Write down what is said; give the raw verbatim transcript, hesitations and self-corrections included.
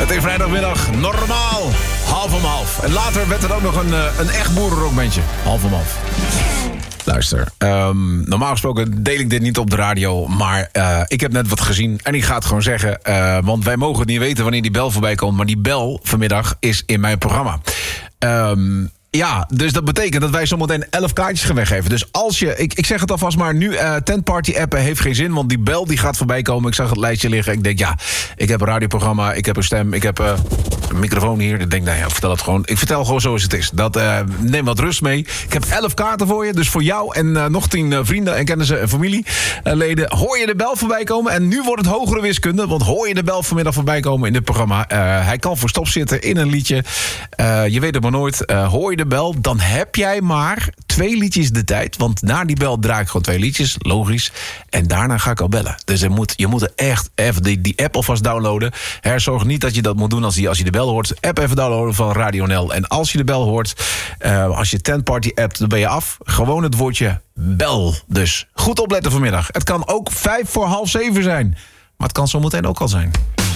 Het is vrijdagmiddag, normaal, half om half. En later werd er ook nog een, een echt boerenrockbandje, half om half. Luister, um, normaal gesproken deel ik dit niet op de radio, maar uh, ik heb net wat gezien en ik ga het gewoon zeggen. Uh, want wij mogen het niet weten wanneer die bel voorbij komt, maar die bel vanmiddag is in mijn programma. Um, Ja, dus dat betekent dat wij zometeen elf kaartjes gaan weggeven. Dus als je, ik, ik zeg het alvast maar, nu uh, tentparty appen heeft geen zin, want die bel die gaat voorbij komen. Ik zag het lijstje liggen. Ik denk, ja, ik heb een radioprogramma, ik heb een stem, ik heb uh, een microfoon hier. Ik denk, nou ja, vertel het gewoon. Ik vertel gewoon zoals het is. Dat, uh, neem wat rust mee. Ik heb elf kaarten voor je, dus voor jou en uh, nog tien uh, vrienden en kennissen en familieleden. Uh, hoor je de bel voorbij komen? En nu wordt het hogere wiskunde, want hoor je de bel vanmiddag voorbij komen in dit programma? Uh, hij kan voor stop zitten in een liedje. Uh, je weet het maar nooit. Uh, hoor je de bel, dan heb jij maar twee liedjes de tijd. Want na die bel draai ik gewoon twee liedjes, logisch. En daarna ga ik al bellen. Dus je moet, je moet er echt even die, die app alvast downloaden. Her, zorg niet dat je dat moet doen als, die, als je de bel hoort. App even downloaden van Radio N L. En als je de bel hoort, uh, als je tentparty appt, dan ben je af. Gewoon het woordje bel. Dus goed opletten vanmiddag. Het kan ook vijf voor half zeven zijn. Maar het kan zo meteen ook al zijn.